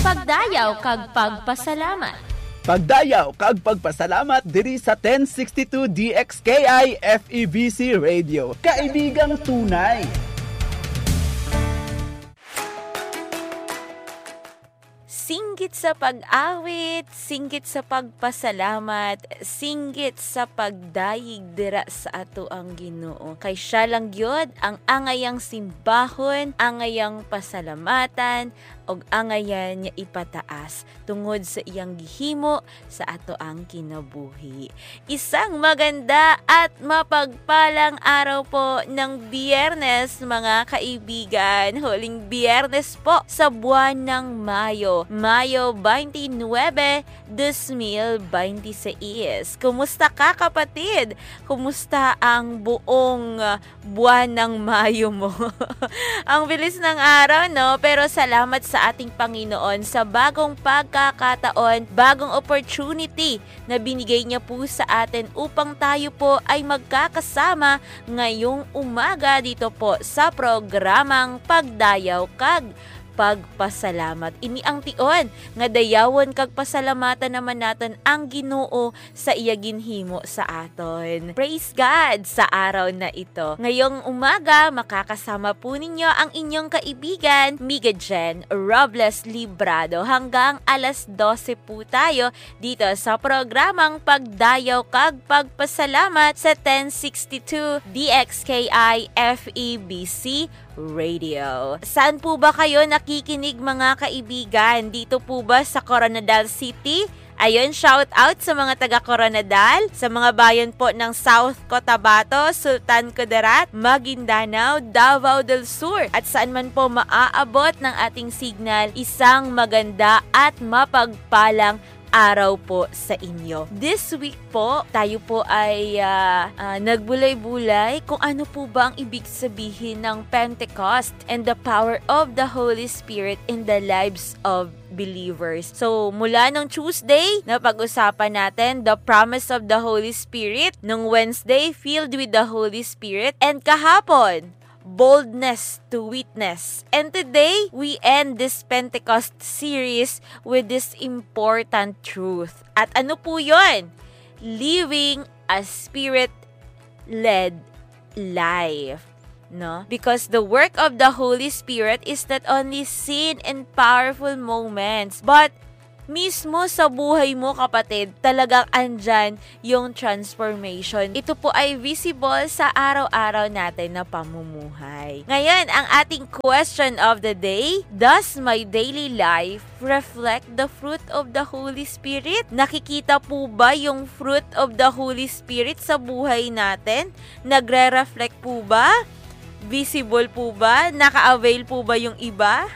Pagdayaw kag pagpasalamat. Pagdayaw kag pagpasalamat diri sa 1062 DXKI FEBC Radio. Kaibigang tunay. Singgit sa pag-awit, singgit sa pagpasalamat, singgit sa pagdayig dira sa ato ang Ginoo. Kay siya lang gyud ang angayang simbahon, angayang pasalamatan, og angayan niya ipataas tungod sa iyang gihimo sa ato ang kinabuhi. Isang maganda at mapagpalang araw po ng Biyernes, mga kaibigan. Huling Biyernes po sa buwan ng Mayo. Mayo 29, 2026. Kumusta ka, kapatid? Kumusta ang buong buwan ng Mayo mo? Ang bilis ng araw, no? Pero salamat sa ating Panginoon sa bagong pagkakataon, bagong opportunity na binigay niya po sa atin upang tayo po ay magkakasama ngayong umaga dito po sa programang Pagdayaw kag Pagpasalamat. Ini ang tion nga dayawon kag pasalamatan naman naton ang Ginoo sa iya ginhimo sa aton. Praise God sa araw na ito. Ngayong umaga makakasama po ninyo ang inyong kaibigan Miga Jen Robles Librado hanggang alas 12 po tayo dito sa programang Pagdayaw kag Pagpasalamat sa 1062 DXKI FEBC Radio. Saan po ba kayo nakikinig, mga kaibigan? Dito po ba sa Coronadal City? Ayun, shout out sa mga taga Coronadal, sa mga bayan po ng South Cotabato, Sultan Kudarat, Maguindanao, Davao del Sur. At saan man po maaabot ng ating signal, isang maganda at mapagpalang araw po sa inyo. This week po, tayo po ay nagbulay-bulay kung ano po ba ang ibig sabihin ng Pentecost and the power of the Holy Spirit in the lives of believers. So, mula nung Tuesday, napag-usapan natin the promise of the Holy Spirit. Nung Wednesday, filled with the Holy Spirit. And kahapon, boldness to witness. And today, we end this Pentecost series with this important truth. At ano po yun? Living a Spirit-led life. No? Because the work of the Holy Spirit is not only seen in powerful moments, but mismo sa buhay mo, kapatid, talagang andyan yung transformation. Ito po ay visible sa araw-araw natin na pamumuhay. Ngayon, ang ating question of the day, does my daily life reflect the fruit of the Holy Spirit? Nakikita po ba yung fruit of the Holy Spirit sa buhay natin? Nagre-reflect po ba? Visible po ba? Naka-avail po ba yung iba?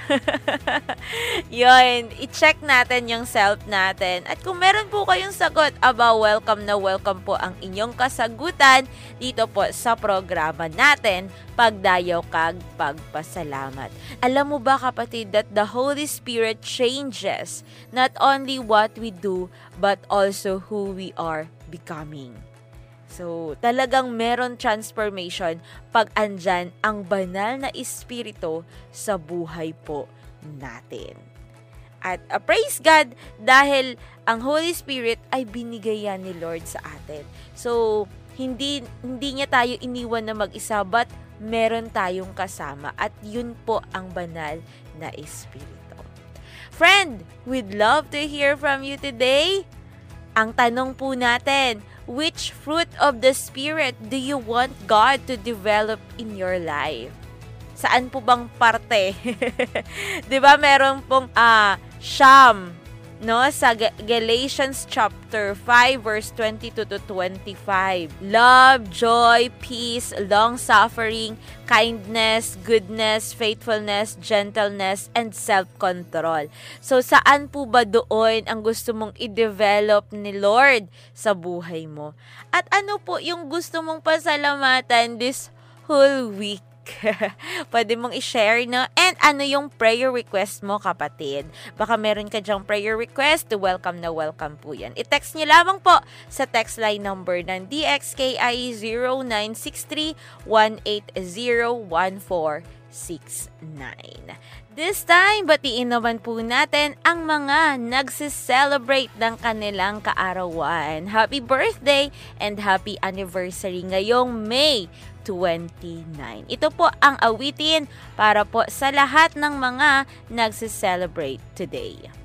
Yun, i-check natin yung self natin. At kung meron po kayong sagot, welcome na welcome po ang inyong kasagutan dito po sa programa natin, Pagdayaw kag Pagpasalamat. Alam mo ba, kapatid, that the Holy Spirit changes not only what we do, but also who we are becoming. So, talagang meron transformation pag andyan ang banal na espiritu sa buhay po natin. At praise God dahil ang Holy Spirit ay binigay yan ni Lord sa atin. So, hindi niya tayo iniwan na mag-isa, but meron tayong kasama. At yun po ang banal na espiritu. Friend, we'd love to hear from you today. Ang tanong po natin, which fruit of the Spirit do you want God to develop in your life? Saan po bang parte? 'Di ba meron pong siyam, no, sa Galatians chapter 5 verse 22 to 25. Love, joy, peace, long-suffering, kindness, goodness, faithfulness, gentleness, and self-control. So, saan po ba doon ang gusto mong i-develop ni Lord sa buhay mo? At ano po yung gusto mong pasalamatan this whole week? Pwede mong i-share, no? And ano yung prayer request mo, kapatid? Baka meron ka dyang prayer request, welcome na welcome po yan. I-text nyo lamang po sa text line number ng DXKI 0963-18014 This time, batiin naman po natin ang mga nagsiselebrate ng kanilang kaarawan. Happy birthday and happy anniversary ngayong May 29. Ito po ang awitin para po sa lahat ng mga nagsiselebrate today.